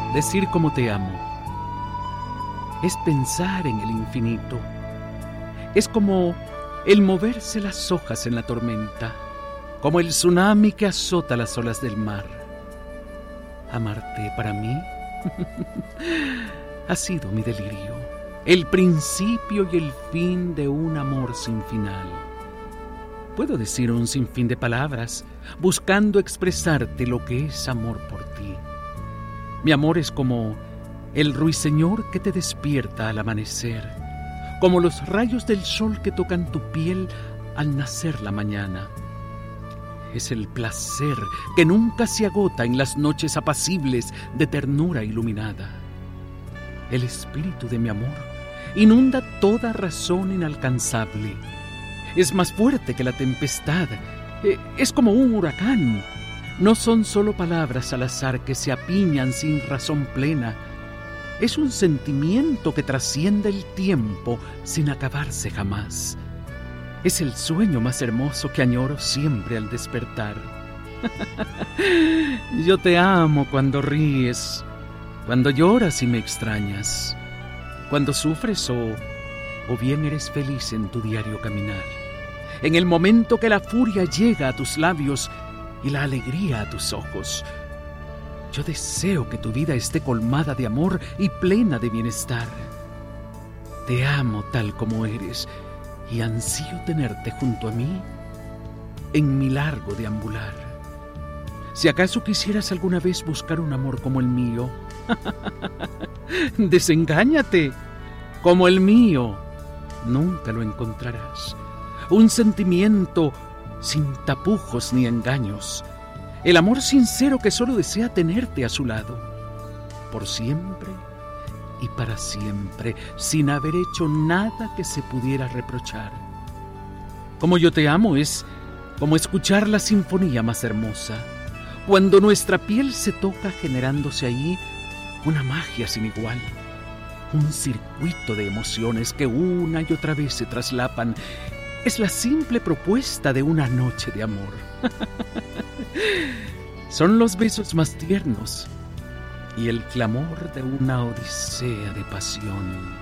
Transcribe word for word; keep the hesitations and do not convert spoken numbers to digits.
Decir cómo te amo es pensar en el infinito. Es como el moverse las hojas en la tormenta, como el tsunami que azota las olas del mar. Amarte para mí ha sido mi delirio, el principio y el fin de un amor sin final. Puedo decir un sinfín de palabras, buscando expresarte lo que es amor por ti. Mi amor es como el ruiseñor que te despierta al amanecer, como los rayos del sol que tocan tu piel al nacer la mañana. Es el placer que nunca se agota en las noches apacibles de ternura iluminada. El espíritu de mi amor inunda toda razón inalcanzable. Es más fuerte que la tempestad, es como un huracán. No son solo palabras al azar que se apiñan sin razón plena. Es un sentimiento que trasciende el tiempo sin acabarse jamás. Es el sueño más hermoso que añoro siempre al despertar. Yo te amo cuando ríes, cuando lloras y me extrañas, cuando sufres o, o bien eres feliz en tu diario caminar. En el momento que la furia llega a tus labios y la alegría a tus ojos. Yo deseo que tu vida esté colmada de amor y plena de bienestar. Te amo tal como eres y ansío tenerte junto a mí en mi largo deambular. Si acaso quisieras alguna vez buscar un amor como el mío, desengáñate. Como el mío, nunca lo encontrarás. Un sentimiento sin tapujos ni engaños. El amor sincero que solo desea tenerte a su lado, por siempre y para siempre, sin haber hecho nada que se pudiera reprochar. Como yo te amo es como escuchar la sinfonía más hermosa, cuando nuestra piel se toca generándose allí una magia sin igual, un circuito de emociones que una y otra vez se traslapan. Es la simple propuesta de una noche de amor. Son los besos más tiernos y el clamor de una odisea de pasión.